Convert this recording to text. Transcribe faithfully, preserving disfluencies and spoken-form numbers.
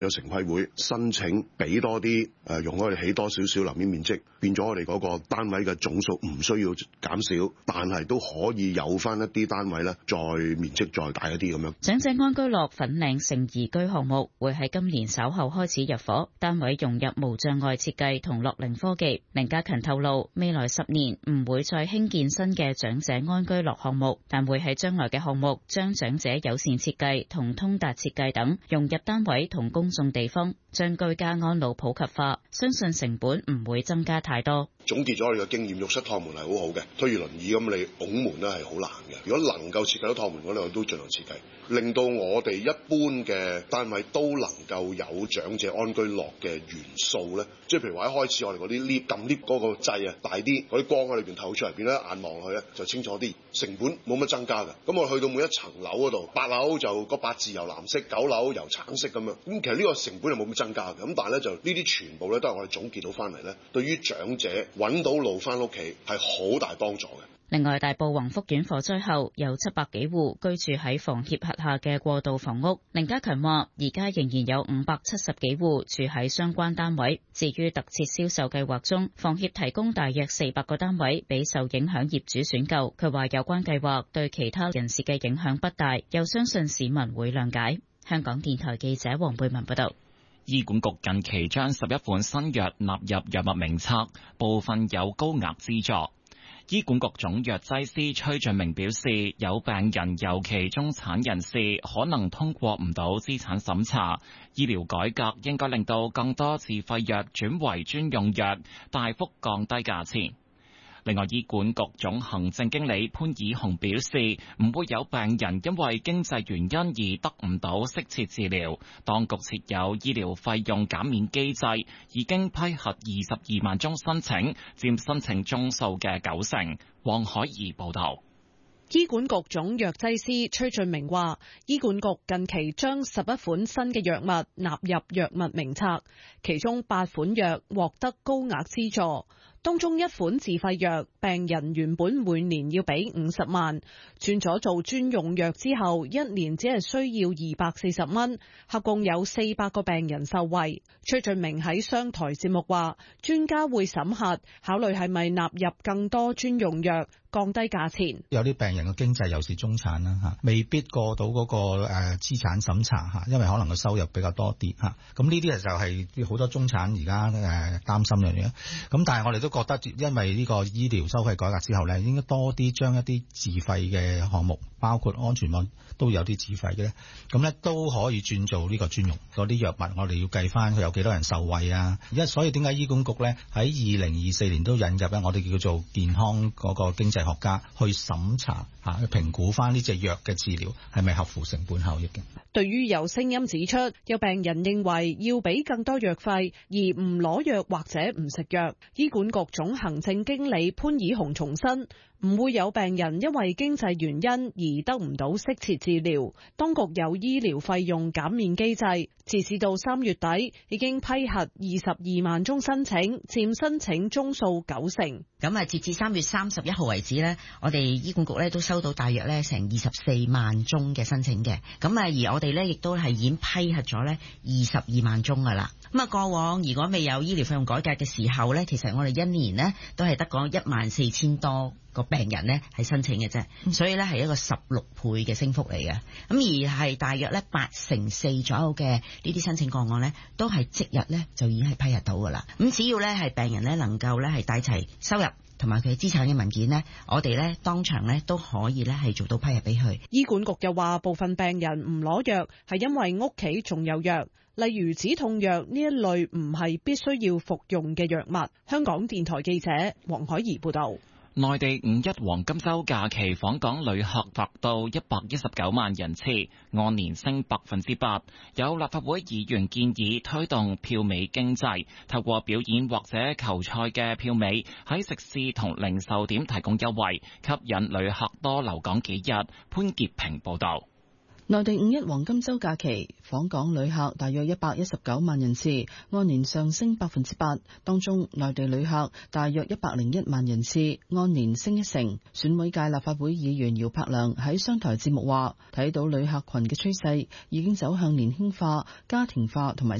有城規會申請俾多啲誒，容許我哋起多少少樓面面積，變咗我哋嗰個單位嘅總數唔需要減少，但係都可以有翻一啲單位咧，再面積再大一啲咁樣。 長者安居樂粉嶺盛怡居項目會喺今年稍後開始入伙，單位融入無障礙設計同樂齡科技。凌家勤透露，未來十年唔會再興建新嘅長者安居樂項目，但會喺將來嘅項目將長者友善設計同通達設計等融入單位同公眾地方，將居家安老普及化，相信成本唔會增加太多。 總結咗我哋嘅經驗，浴室趟門係好好嘅，推住輪椅咁你拱門咧係好難嘅。如果能夠設計到趟門，我哋都盡量設計，令到我哋一般嘅單位都能夠有長者安居樂嘅元素咧。即係譬如話一開始我哋嗰啲 lift 撳 lift 嗰個掣啊大啲，嗰啲光喺裏邊透出嚟，變咗眼望落去咧就清楚啲，成本冇乜增加嘅。咁我去到每一層樓嗰度，八樓就個八字由藍色，九樓由橙色咁樣。咁其實呢個成本係冇乜增加嘅。咁但係咧就呢啲全部咧都係我哋總結到翻嚟咧，對於長者揾到路翻屋企係好大幫助嘅。 另外，大埔宏福苑火災後有七百幾戶居住喺房協轄下嘅過渡房屋。凌家勤話：而家仍然有五百七十幾戶住喺相關單位。至於特設銷售計劃中，房協提供大約四百個單位俾受影響業主選購。佢話有關計劃對其他人士嘅影響不大，又相信市民會諒解。香港電台記者黃貝文報道。 醫管局近期將十一款新藥納入藥物名冊，部分有高額資助。醫管局總藥劑師崔俊明表示，有病人尤其中產人士可能通過唔到資產審查，醫療改革應該令到更多自費藥轉為專用藥，大幅降低價錢。另外，醫管局總行政經理潘以雄表示，唔會有病人因為經濟原因而得唔到適切治療。當局設有醫療費用減免機制，已經批核二十二萬宗申請，佔申請宗數嘅九成。黃海怡報導。 醫管局總藥劑師崔俊明話，醫管局近期將十一款新嘅藥物納入藥物名冊，其中八款藥獲得高額資助。當中一款自費藥，病人原本每年要俾五十萬，轉咗做專用藥之後，一年只係需要二百四十蚊，合共有四百個病人受惠。崔俊明喺商台節目話，專家會審核，考慮係咪納入更多專用藥，降低價錢。 有啲病人嘅經濟又是中產啦嚇，未必過到嗰個誒資產審查嚇，因為可能個收入比較多啲嚇。咁呢啲就係好多中產而家誒擔心嘅嘢。咁但係我哋都覺得，因為呢個醫療收費改革之後咧，應該多啲將一啲自費嘅項目，包括安全網都有啲自費嘅咧，咁咧都可以轉做呢個專用嗰啲藥物。我哋要計翻佢有幾多人受惠啊！因為所以點解醫管局咧喺二零二四年都引入咧，我哋叫做健康嗰個經濟學家去審查嚇，去評估翻呢隻藥嘅治療係咪合乎成本效益嘅。 對於有聲音指出，有病人認為要俾更多藥費而唔攞藥或者唔食藥，醫管局總行政經理潘以雄重申，唔會有病人因為經濟原因而得唔到適切治療。當局有醫療費用減免機制，截至到三月底已經批核二十二萬宗申請，佔申請宗數九成。 咁啊，截至三月三十一號為止呢，我哋醫管局咧都收到大約咧成二十四萬宗嘅申請嘅。咁啊，而我哋咧亦都係已經批核咗咧二十二萬宗噶啦。咁啊，過往如果未有醫療費用改革嘅時候咧，其實我哋一年呢都係得講一萬四千多個病人呢係申請嘅啫，所以咧係一個十六倍嘅升幅嚟嘅。咁而係大約咧八成四左右嘅呢啲申請個案呢，都係即日咧就已經係批核到噶啦。咁只要咧係病人咧能夠咧係帶齊收入同埋佢資產嘅文件呢，我哋咧當場咧都可以咧係做到批核俾佢。 醫管局又話，部分病人唔攞藥係因為屋企仲有藥，例如止痛藥呢一類唔係必須要服用嘅藥物。香港電台記者黃海怡報道。 內地五一黃金週假期訪港旅客達到一百一十九萬人次，按年升百分之八。有立法會議員建議推動票尾經濟，透過表演或者球賽嘅票尾喺食肆同零售點提供優惠，吸引旅客多留港幾日。潘潔平報導。 內地五一黃金週假期訪港旅客大約一百一十九萬人次，按年上升百分之八。當中內地旅客大約一百零一萬人次，按年升一成。選委界立法會議員姚柏良喺商台節目話，睇到旅客群嘅趨勢已經走向年輕化、家庭化同埋